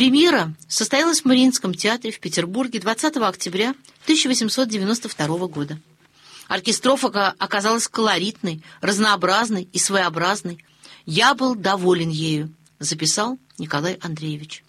Премьера состоялась в Мариинском театре в Петербурге 20 октября 1892 года. Оркестровка оказалась колоритной, разнообразной и своеобразной. «Я был доволен ею», — записал Николай Андреевич.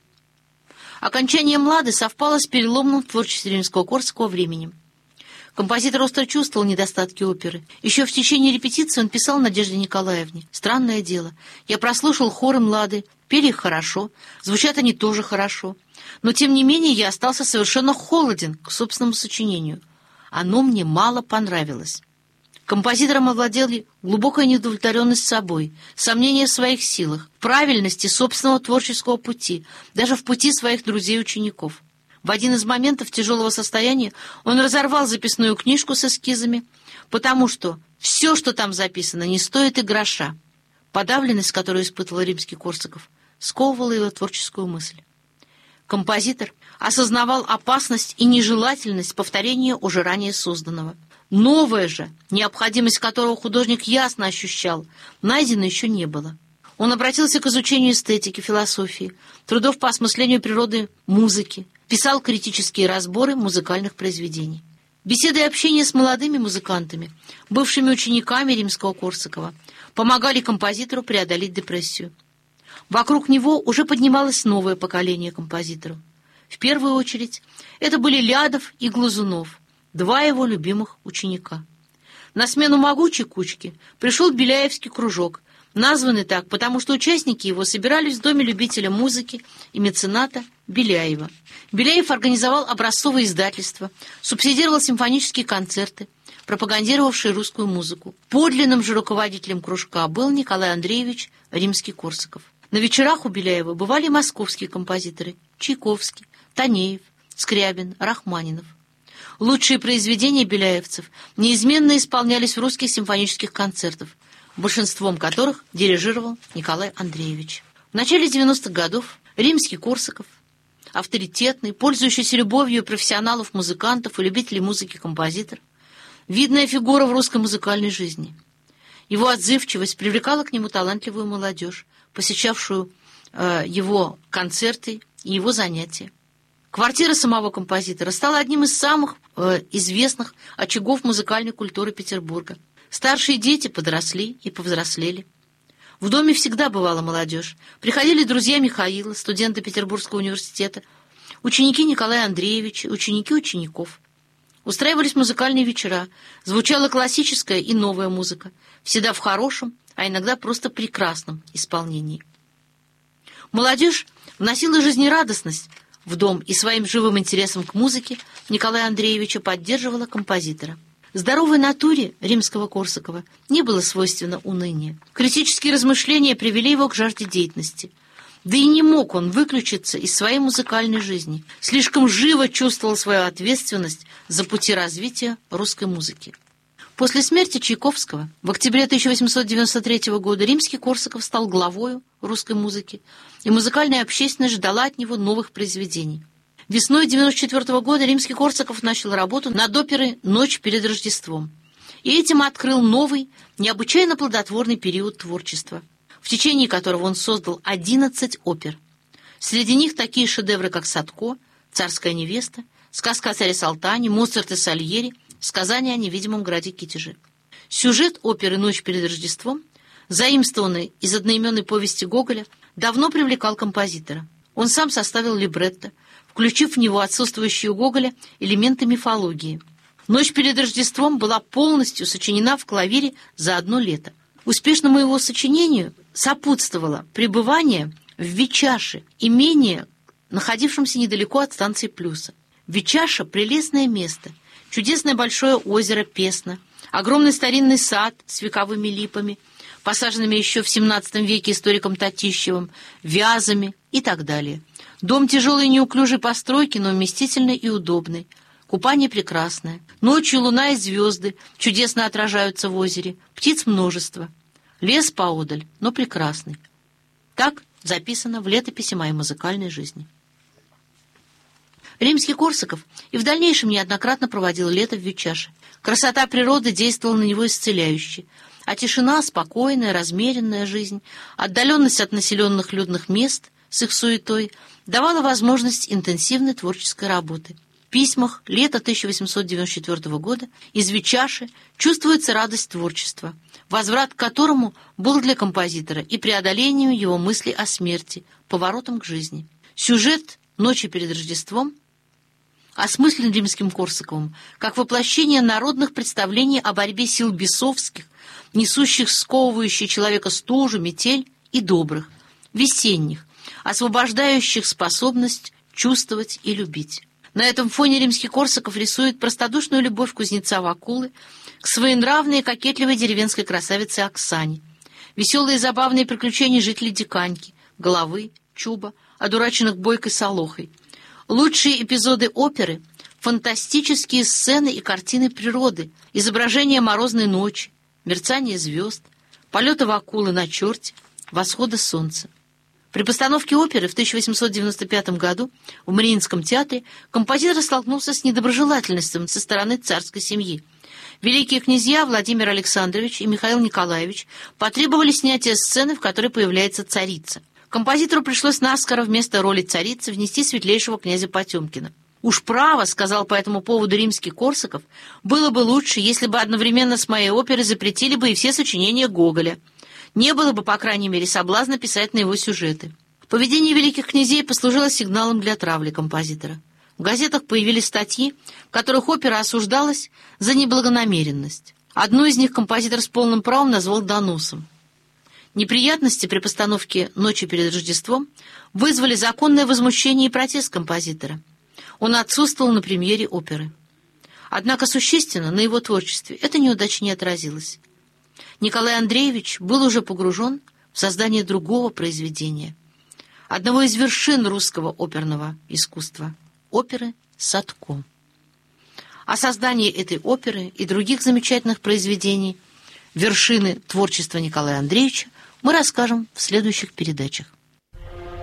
Окончание «Млады» совпало с переломным в творчестве Римского-Корсакова временем. Композитор остро чувствовал недостатки оперы. Еще в течение репетиции он писал Надежде Николаевне: «Странное дело, я прослушал хоры «Млады», пели их хорошо, звучат они тоже хорошо, но тем не менее я остался совершенно холоден к собственному сочинению. Оно мне мало понравилось». Композитором овладели глубокая неудовлетворенность собой, сомнения в своих силах, правильности собственного творческого пути, даже в пути своих друзей-учеников. В один из моментов тяжелого состояния он разорвал записную книжку с эскизами, потому что все, что там записано, не стоит и гроша. Подавленность, которую испытывал Римский-Корсаков, сковывала его творческую мысль. Композитор осознавал опасность и нежелательность повторения уже ранее созданного. Новое же, необходимость которого художник ясно ощущал, найдено еще не было. Он обратился к изучению эстетики, философии, трудов по осмыслению природы музыки, писал критические разборы музыкальных произведений. Беседы и общение с молодыми музыкантами, бывшими учениками Римского-Корсакова, помогали композитору преодолеть депрессию. Вокруг него уже поднималось новое поколение композиторов. В первую очередь это были Лядов и Глазунов, два его любимых ученика. На смену могучей кучке пришел Беляевский кружок, названный так, потому что участники его собирались в доме любителя музыки и мецената Беляева. Беляев организовал образцовое издательство, субсидировал симфонические концерты, пропагандировавшие русскую музыку. Подлинным же руководителем кружка был Николай Андреевич Римский-Корсаков. На вечерах у Беляева бывали московские композиторы Чайковский, Танеев, Скрябин, Рахманинов. Лучшие произведения беляевцев неизменно исполнялись в русских симфонических концертах, большинством которых дирижировал Николай Андреевич. В начале 90-х годов Римский-Корсаков, авторитетный, пользующийся любовью профессионалов-музыкантов и любителей музыки композитор, видная фигура в русской музыкальной жизни. Его отзывчивость привлекала к нему талантливую молодежь, посещавшую его концерты и его занятия. Квартира самого композитора стала одним из самых известных очагов музыкальной культуры Петербурга. Старшие дети подросли и повзрослели. В доме всегда бывала молодежь. Приходили друзья Михаила, студенты Петербургского университета, ученики Николая Андреевича, ученики учеников. Устраивались музыкальные вечера, звучала классическая и новая музыка, всегда в хорошем, а иногда просто прекрасном исполнении. Молодежь вносила жизнерадостность в дом и своим живым интересом к музыке Николая Андреевича поддерживала композитора. Здоровой натуре Римского-Корсакова не было свойственно уныние. Критические размышления привели его к жажде деятельности. Да и не мог он выключиться из своей музыкальной жизни. Слишком живо чувствовал свою ответственность за пути развития русской музыки. После смерти Чайковского в октябре 1893 года Римский-Корсаков стал главою русской музыки, и музыкальная общественность ждала от него новых произведений. Весной 1994 года Римский-Корсаков начал работу над оперой «Ночь перед Рождеством», и этим открыл новый, необычайно плодотворный период творчества, в течение которого он создал 11 опер. Среди них такие шедевры, как «Садко», «Царская невеста», «Сказка о царе Салтане», «Моцарт и Сальери», «Сказание о невидимом граде Китеже». Сюжет оперы «Ночь перед Рождеством», заимствованный из одноименной повести Гоголя, давно привлекал композитора. Он сам составил либретто, включив в него отсутствующие у Гоголя элементы мифологии. «Ночь перед Рождеством» была полностью сочинена в клавире за одно лето. Успешному его сочинению сопутствовало пребывание в Вичаше, имении, находившемся недалеко от станции Плюса. Вичаша — прелестное место, чудесное большое озеро Песна, огромный старинный сад с вековыми липами, посаженными еще в XVII веке историком Татищевым, вязами и так далее. Дом тяжелой и неуклюжей постройки, но вместительный и удобный. Купание прекрасное. Ночью луна и звезды чудесно отражаются в озере. Птиц множество. Лес поодаль, но прекрасный. Так записано в летописи моей музыкальной жизни. Римский-Корсаков и в дальнейшем неоднократно проводил лето в Вичаше. Красота природы действовала на него исцеляюще, а тишина, спокойная, размеренная жизнь, отдаленность от населенных людных мест с их суетой давала возможность интенсивной творческой работы. В письмах лета 1894 года из Вичаши чувствуется радость творчества, возврат к которому был для композитора и преодолением его мыслей о смерти, поворотом к жизни. Сюжет «Ночи перед Рождеством» осмыслен Римским-Корсаковым как воплощение народных представлений о борьбе сил бесовских, несущих сковывающие человека стужу, метель, и добрых, весенних, освобождающих способность чувствовать и любить. На этом фоне Римский-Корсаков рисует простодушную любовь кузнеца Вакулы к своенравной и кокетливой деревенской красавице Оксане, веселые и забавные приключения жителей Диканьки, Головы, Чуба, одураченных Бойкой Солохой. Лучшие эпизоды оперы — фантастические сцены и картины природы, изображение морозной ночи, мерцание звезд, полета Вакулы на черте, восхода солнца. При постановке оперы в 1895 году в Мариинском театре композитор столкнулся с недоброжелательностью со стороны царской семьи. Великие князья Владимир Александрович и Михаил Николаевич потребовали снятия сцены, в которой появляется царица. Композитору пришлось наскоро вместо роли царицы внести светлейшего князя Потемкина. «Уж право, — сказал по этому поводу Римский-Корсаков, — было бы лучше, если бы одновременно с моей оперой запретили бы и все сочинения Гоголя. Не было бы, по крайней мере, соблазна писать на его сюжеты». Поведение великих князей послужило сигналом для травли композитора. В газетах появились статьи, в которых опера осуждалась за неблагонамеренность. Одну из них композитор с полным правом назвал доносом. Неприятности при постановке «Ночи перед Рождеством» вызвали законное возмущение и протест композитора. Он отсутствовал на премьере оперы. Однако существенно на его творчестве эта неудача не отразилась. Николай Андреевич был уже погружен в создание другого произведения, одного из вершин русского оперного искусства — оперы «Садко». О создании этой оперы и других замечательных произведений, вершины творчества Николая Андреевича, мы расскажем в следующих передачах.